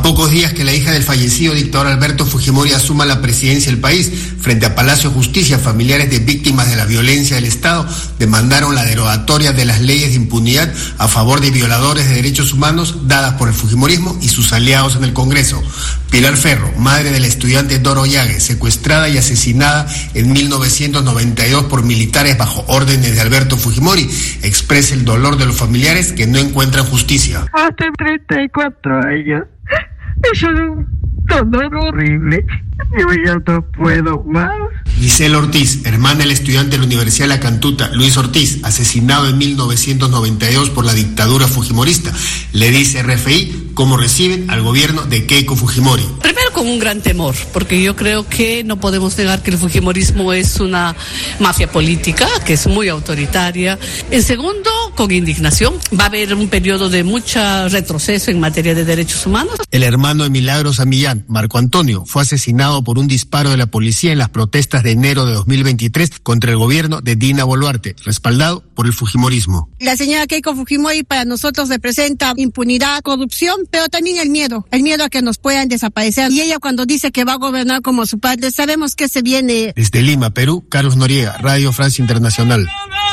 pocos días que la hija del fallecido dictador Alberto Fujimori asuma la presidencia del país, frente a Palacio de Justicia, familiares de víctimas de la violencia del Estado demandaron la derogatoria de las leyes de impunidad a favor de violadores de derechos humanos dadas por el fujimorismo y sus aliados en el Congreso. Pilar Ferro, madre de la estudiante Doro Yague, secuestrada y asesinada en 1992 por militares bajo órdenes de Alberto Fujimori, expresa el dolor de los familiares que no encuentran justicia. Hace 34 años. Eso es un dolor horrible. Yo ya no puedo más. Gisela Ortiz, hermana del estudiante de la Universidad de La Cantuta, Luis Ortiz, asesinado en 1992 por la dictadura fujimorista, le dice RFI cómo reciben al gobierno de Keiko Fujimori. Primero con un gran temor, porque yo creo que no podemos negar que el fujimorismo es una mafia política, que es muy autoritaria. En segundo, con indignación. Va a haber un periodo de mucho retroceso en materia de derechos humanos. El hermano de Milagros Amillán, Marco Antonio, fue asesinado por un disparo de la policía en las protestas de enero de 2023 contra el gobierno de Dina Boluarte, respaldado por el fujimorismo. La señora Keiko Fujimori para nosotros representa impunidad, corrupción, pero también el miedo a que nos puedan desaparecer. Y ella cuando dice que va a gobernar como su padre, sabemos que se viene. Desde Lima, Perú, Carlos Noriega, Radio Francia Internacional.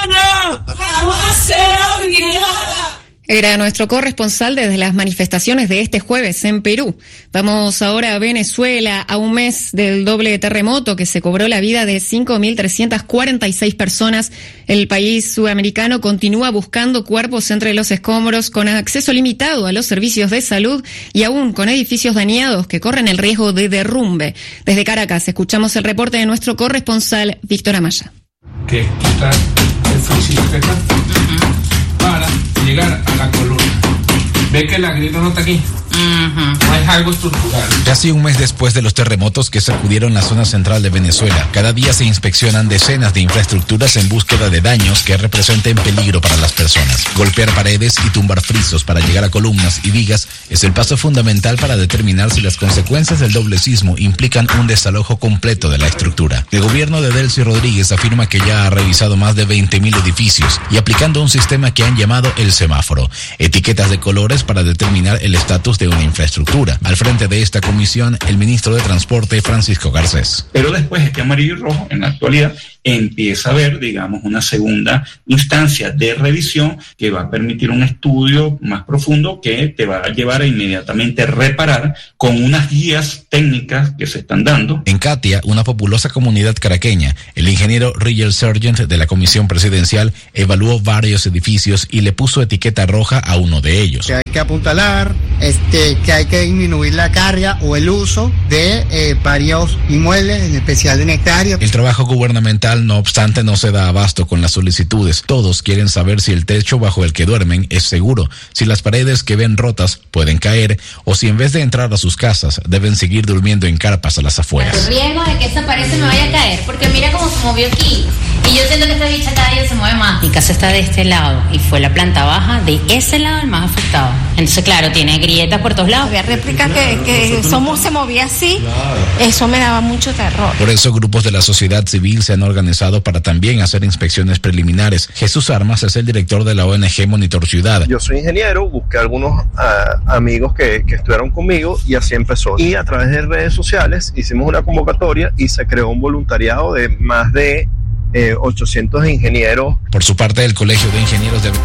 Era nuestro corresponsal desde las manifestaciones de este jueves en Perú. Vamos ahora a Venezuela, a un mes del doble terremoto que se cobró la vida de 5.346 personas. El país sudamericano continúa buscando cuerpos entre los escombros, con acceso limitado a los servicios de salud y aún con edificios dañados que corren el riesgo de derrumbe. Desde Caracas escuchamos el reporte de nuestro corresponsal Víctor Amaya. Que quita el flexible que está para llegar a la columna. ¿Ve que la grita no está aquí? No es algo estructural. Casi un mes después de los terremotos que sacudieron la zona central de Venezuela, cada día se inspeccionan decenas de infraestructuras en búsqueda de daños que representen peligro para las personas. Golpear paredes y tumbar frisos para llegar a columnas y vigas es el paso fundamental para determinar si las consecuencias del doble sismo implican un desalojo completo de la estructura. El gobierno de Delcy Rodríguez afirma que ya ha revisado más de 20.000 edificios y aplicando un sistema que han llamado el semáforo, etiquetas de colores para determinar el estatus de una infraestructura. Al frente de esta comisión, el ministro de Transporte, Francisco Garcés. Pero después este amarillo y rojo, en la actualidad, empieza a haber, digamos, una segunda instancia de revisión que va a permitir un estudio más profundo que te va a llevar a inmediatamente reparar con unas guías técnicas que se están dando. En Catia, una populosa comunidad caraqueña, el ingeniero Rigel Sargent de la Comisión Presidencial evaluó varios edificios y le puso etiqueta roja a uno de ellos. Que hay que apuntalar, que hay que disminuir la carga o el uso de varios inmuebles, en especial en hectáreas. El trabajo gubernamental, no obstante, no se da abasto con las solicitudes. Todos quieren saber si el techo bajo el que duermen es seguro, si las paredes que ven rotas pueden caer o si en vez de entrar a sus casas deben seguir durmiendo en carpas a las afueras. El riesgo de que esa pared se me vaya a caer, porque mira cómo se movió aquí. Y yo siento que esta bicha cada día se mueve más. Mi casa está de este lado y fue la planta baja de ese lado el más afectado. Entonces, claro, tiene grietas por todos lados. Había réplicas que se movía así. Eso me daba mucho terror. Por eso grupos de la sociedad civil se han organizado para también hacer inspecciones preliminares. Jesús Armas es el director de la ONG Monitor Ciudad. Yo soy ingeniero, busqué algunos amigos que estudiaron conmigo y así empezó. Y a través de redes sociales hicimos una convocatoria y se creó un voluntariado de más de 800 ingenieros. Por su parte, el Colegio de Ingenieros de...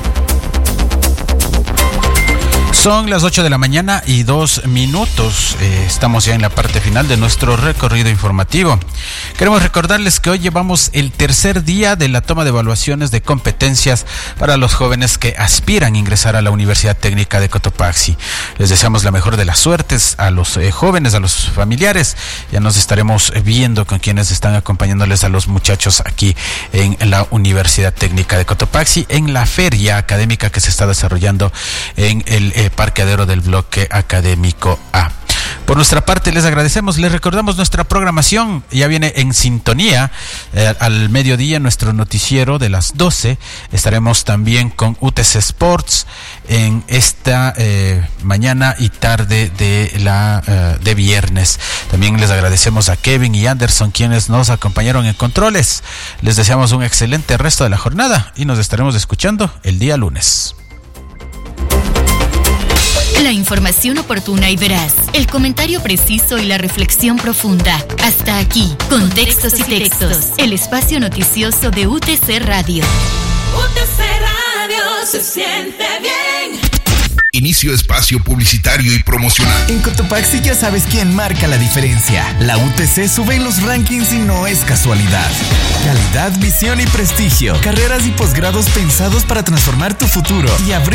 Son las 8 de la mañana y 2 minutos. Estamos ya en la parte final de nuestro recorrido informativo. Queremos recordarles que hoy llevamos el tercer día de la toma de evaluaciones de competencias para los jóvenes que aspiran a ingresar a la Universidad Técnica de Cotopaxi. Les deseamos la mejor de las suertes a los jóvenes, a los familiares. Ya nos estaremos viendo con quienes están acompañándoles a los muchachos aquí en la Universidad Técnica de Cotopaxi, en la feria académica que se está desarrollando en el parqueadero del bloque académico A. Por nuestra parte les agradecemos, les recordamos nuestra programación, ya viene en sintonía al mediodía nuestro noticiero de las 12, estaremos también con UTC Sports en esta mañana y tarde de viernes. También les agradecemos a Kevin y Anderson quienes nos acompañaron en controles, les deseamos un excelente resto de la jornada y nos estaremos escuchando el día lunes. La información oportuna y veraz, el comentario preciso y la reflexión profunda. Hasta aquí, Contextos y Textos, el espacio noticioso de UTC Radio. UTC Radio se siente bien. Inicio espacio publicitario y promocional. En Cotopaxi ya sabes quién marca la diferencia. La UTC sube en los rankings y no es casualidad. Calidad, visión y prestigio. Carreras y posgrados pensados para transformar tu futuro y abrir